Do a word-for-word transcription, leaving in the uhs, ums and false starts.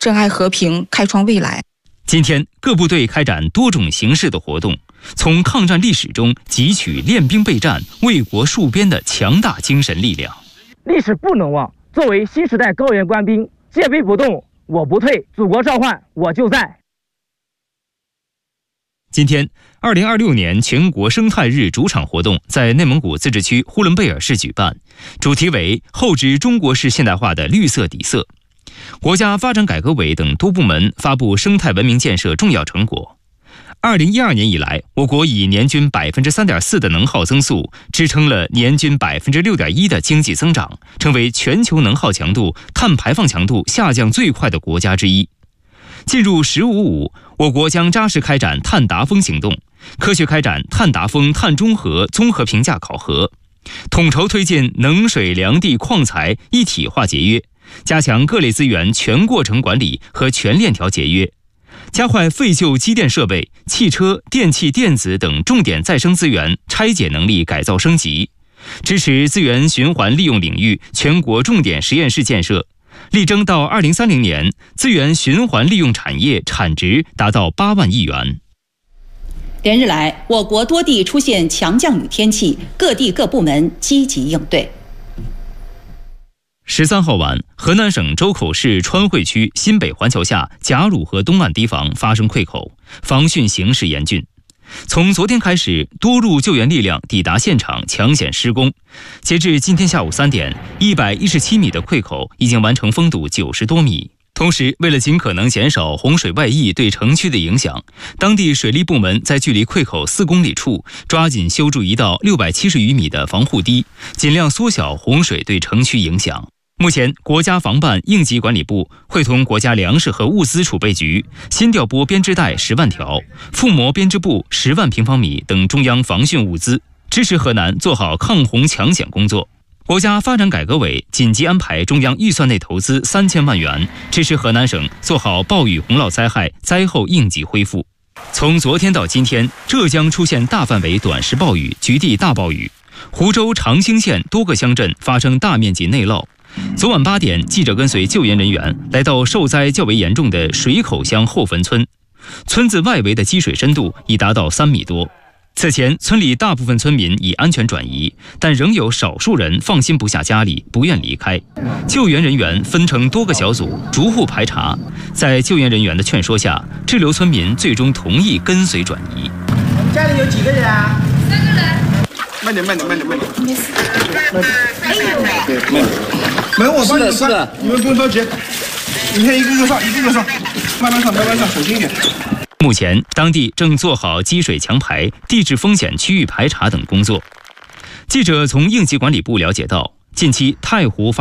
珍爱和平，开创未来。 今天，各部队开展多种形式的活动，从抗战历史中汲取练兵备战、为国戍边的强大精神力量。 历史不能忘，作为新时代高原官兵，戒备不动，我不退；祖国召唤，我就在。 今天，二零二六年全国生态日主场活动在内蒙古自治区呼伦贝尔市举办，主题为“厚植中国式现代化的绿色底色”。国家发展改革委等多部门发布生态文明建设重要成果。二零一二年以来，我国以年均百分之三点四的能耗增速，支撑了年均百分之六点一的经济增长，成为全球能耗强度、碳排放强度下降最快的国家之一。进入“十五五”，我国将扎实开展碳达峰行动，科学开展碳达峰、碳中和综合评价考核，统筹推进能水粮地矿材一体化节约，加强各类资源全过程管理和全链条节约，加快废旧机电设备、汽车、电气电子等重点再生资源拆解能力改造升级，支持资源循环利用领域全国重点实验室建设，力争到二零三零年，资源循环利用产业产值达到八万亿元。 连日来，我国多地出现强降雨天气，各地各部门积极应对。 十三号晚，河南省周口市川汇区新北环桥下贾鲁河东岸堤防发生溃口，防汛形势严峻。从昨天开始，多路救援力量抵达现场抢险施工。截至今天下午三点，一百一十七米的溃口已经完成封堵九十多米。同时，为了尽可能减少洪水外溢对城区的影响，当地水利部门在距离溃口四公里处抓紧修筑一道六百七十余米的防护堤，尽量缩小洪水对城区影响。目前，国家防办应急管理部会同国家粮食和物资储备局新调拨编织袋十万条、覆膜编织布十万平方米等中央防汛物资，支持河南做好抗洪抢险工作。国家发展改革委紧急安排中央预算内投资三千万元，支持河南省做好暴雨洪涝灾害灾后应急恢复。从昨天到今天，浙江出现大范围短时暴雨、局地大暴雨，湖州长兴县多个乡镇发生大面积内涝。昨晚八点，记者跟随救援人员来到受灾较为严重的水口乡后坟村，村子外围的积水深度已达到三米多。此前，村里大部分村民已安全转移，但仍有少数人放心不下家里，不愿离开。救援人员分成多个小组，逐户排查。在救援人员的劝说下，滞留村民最终同意跟随转移。 我们家里有几个人啊？ 三个人。 慢点，慢点，慢点，慢点。 没事。 哎呦，对，慢点。门我帮你关，你们不用着急。你看一个个上，一个个上，慢慢上，慢慢上，小心一点。 目前，当地正做好积水墙排、地质风险区域排查等工作。记者从应急管理部了解到，近期太湖发